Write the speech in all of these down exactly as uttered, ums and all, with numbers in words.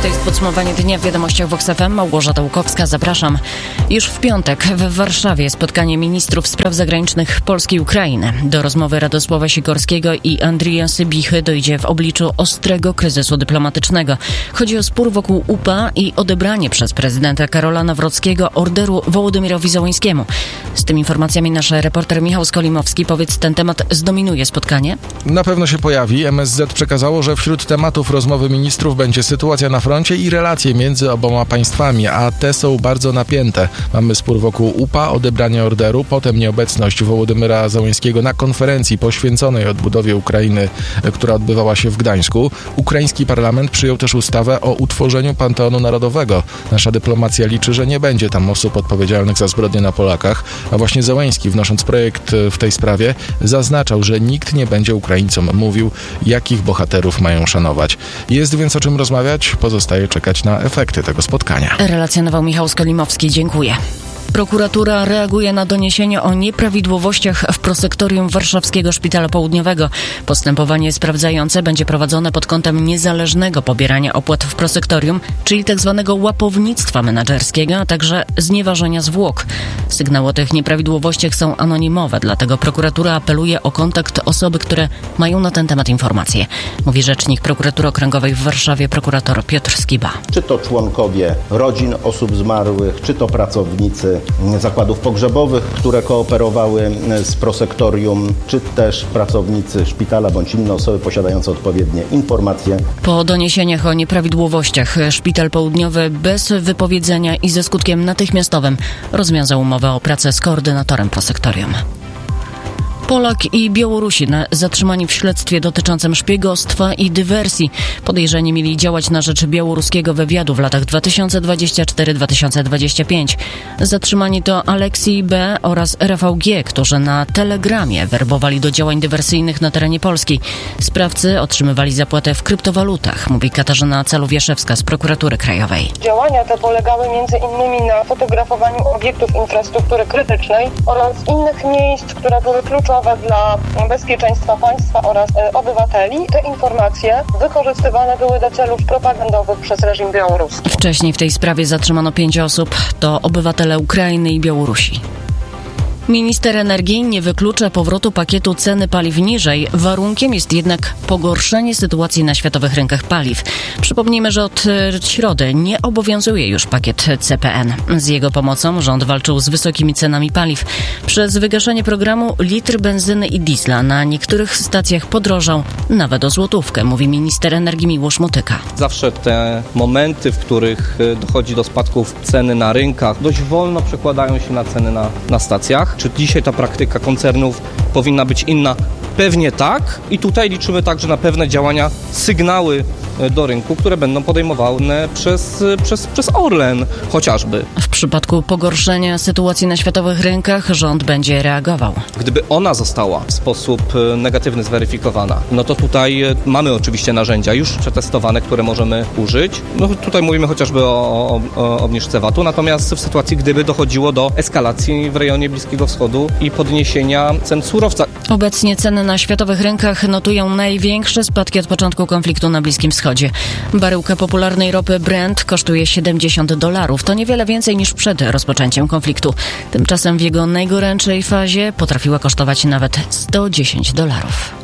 To jest podsumowanie dnia w Wiadomościach Vox F M. Małgorzata Łukowska, zapraszam. Już w piątek w Warszawie spotkanie ministrów spraw zagranicznych Polski i Ukrainy. Do rozmowy Radosława Sikorskiego i Andrija Sybichy dojdzie w obliczu ostrego kryzysu dyplomatycznego. Chodzi o spór wokół U P A i odebranie przez prezydenta Karola Nawrockiego orderu Wołodymyrowi Zełańskiemu. Z tymi informacjami nasz reporter Michał Skolimowski. Powiedz, ten temat zdominuje spotkanie? Na pewno się pojawi. M S Z przekazało, że wśród tematów rozmowy ministrów będzie sytuacja na froncie i relacje między oboma państwami, a te są bardzo napięte. Mamy spór wokół U P A, odebranie orderu, potem nieobecność Wołodymyra Zełańskiego na konferencji poświęconej odbudowie Ukrainy, która odbywała się w Gdańsku. Ukraiński parlament przyjął też ustawę o utworzeniu Panteonu Narodowego. Nasza dyplomacja liczy, że nie będzie tam osób odpowiedzialnych za zbrodnie na Polakach, a właśnie Zełański, wnosząc projekt w tej sprawie, zaznaczał, że nikt nie będzie Ukraińcom mówił, jakich bohaterów mają szanować. Jest więc o czym rozmawiać, pozostaje czekać na efekty tego spotkania. Relacjonował Michał Skolimowski, dziękuję. Prokuratura reaguje na doniesienia o nieprawidłowościach w prosektorium Warszawskiego Szpitala Południowego. Postępowanie sprawdzające będzie prowadzone pod kątem niezależnego pobierania opłat w prosektorium, czyli tzw. łapownictwa menedżerskiego, a także znieważenia zwłok. Sygnały o tych nieprawidłowościach są anonimowe, dlatego prokuratura apeluje o kontakt osoby, które mają na ten temat informacje. Mówi rzecznik Prokuratury Okręgowej w Warszawie, prokurator Piotr Skiba. Czy to członkowie rodzin osób zmarłych, czy to pracownicy zakładów pogrzebowych, które kooperowały z prosektorium, czy też pracownicy szpitala bądź inne osoby posiadające odpowiednie informacje. Po doniesieniach o nieprawidłowościach Szpital Południowy bez wypowiedzenia i ze skutkiem natychmiastowym rozwiązał umowę o pracę z koordynatorem prosektorium. Polak i Białorusin zatrzymani w śledztwie dotyczącym szpiegostwa i dywersji. Podejrzeni mieli działać na rzecz białoruskiego wywiadu w latach dwa tysiące dwudziestym czwartym do dwa tysiące dwudziestego piątego. Zatrzymani to Aleksiej B. oraz Rafał G., którzy na Telegramie werbowali do działań dywersyjnych na terenie Polski. Sprawcy otrzymywali zapłatę w kryptowalutach, mówi Katarzyna Caluwieszewska z Prokuratury Krajowej. Działania te polegały między innymi na fotografowaniu obiektów infrastruktury krytycznej oraz innych miejsc, które były kluczowe dla bezpieczeństwa państwa oraz e, obywateli. Te informacje wykorzystywane były do celów propagandowych przez reżim białoruski. Wcześniej w tej sprawie zatrzymano pięć osób, to obywatele Ukrainy i Białorusi. Minister energii nie wyklucza powrotu pakietu ceny paliw niżej. Warunkiem jest jednak pogorszenie sytuacji na światowych rynkach paliw. Przypomnijmy, że od środy nie obowiązuje już pakiet C P N. Z jego pomocą rząd walczył z wysokimi cenami paliw. Przez wygaszenie programu litr benzyny i diesla na niektórych stacjach podrożał nawet o złotówkę, mówi minister energii Miłosz Motyka. Zawsze te momenty, w których dochodzi do spadków ceny na rynkach, dość wolno przekładają się na ceny na, na stacjach. Czy dzisiaj ta praktyka koncernów powinna być inna? Pewnie tak. I tutaj liczymy także na pewne działania, sygnały do rynku, które będą podejmowane przez, przez, przez Orlen chociażby. W przypadku pogorszenia sytuacji na światowych rynkach rząd będzie reagował. Gdyby ona została w sposób negatywny zweryfikowana, no to tutaj mamy oczywiście narzędzia już przetestowane, które możemy użyć. No tutaj mówimy chociażby o, o, o obniżce V A T-u, natomiast w sytuacji, gdyby dochodziło do eskalacji w rejonie Bliskiego Wschodu i podniesienia cen surowca. Obecnie ceny na światowych rynkach notują największe spadki od początku konfliktu na Bliskim Wschodzie. Baryłka popularnej ropy Brent kosztuje siedemdziesiąt dolarów. To niewiele więcej niż przed rozpoczęciem konfliktu. Tymczasem w jego najgorętszej fazie potrafiła kosztować nawet sto dziesięć dolarów.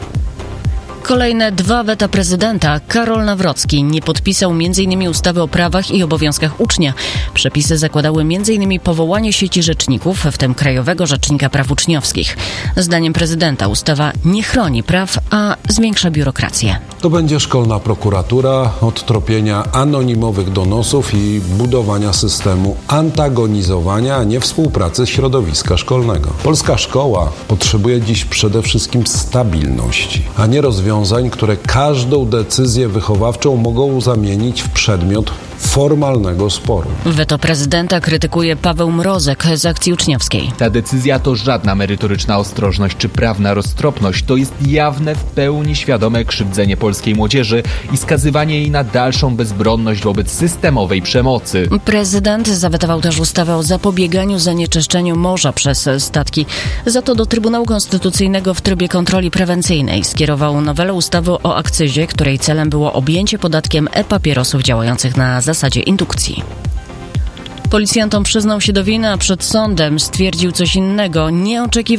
Kolejne dwa weta prezydenta. Karol Nawrocki nie podpisał między innymi ustawy o prawach i obowiązkach ucznia. Przepisy zakładały między innymi powołanie sieci rzeczników, w tym Krajowego Rzecznika Praw Uczniowskich. Zdaniem prezydenta ustawa nie chroni praw, a zwiększa biurokrację. To będzie szkolna prokuratura od tropienia anonimowych donosów i budowania systemu antagonizowania, a nie współpracy środowiska szkolnego. Polska szkoła potrzebuje dziś przede wszystkim stabilności, a nie rozwiązań, które każdą decyzję wychowawczą mogą zamienić w przedmiot formalnego sporu. Weto prezydenta krytykuje Paweł Mrozek z Akcji Uczniowskiej. Ta decyzja to żadna merytoryczna ostrożność czy prawna roztropność. To jest jawne, w pełni świadome krzywdzenie polskiej młodzieży i skazywanie jej na dalszą bezbronność wobec systemowej przemocy. Prezydent zawetował też ustawę o zapobieganiu zanieczyszczeniu morza przez statki. Za to do Trybunału Konstytucyjnego w trybie kontroli prewencyjnej skierował nowelę ustawy o akcyzie, której celem było objęcie podatkiem e-papierosów działających na zasadzie indukcji. Policjantom przyznał się do winy, a przed sądem stwierdził coś innego. Nie oczekiwał